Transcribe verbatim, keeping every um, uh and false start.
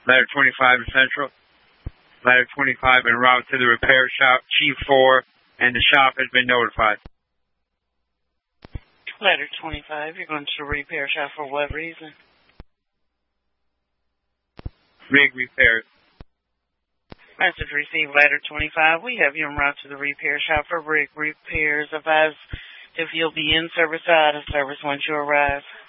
Ladder twenty-five to Central. Ladder twenty-five en route to the repair shop, Chief four, and the shop has been notified. Ladder twenty-five, you're going to the repair shop for what reason? Rig repairs. Message received, Ladder twenty-five. We have you en route to the repair shop for rig repairs. Advise if you'll be in service or out of service once you arrive.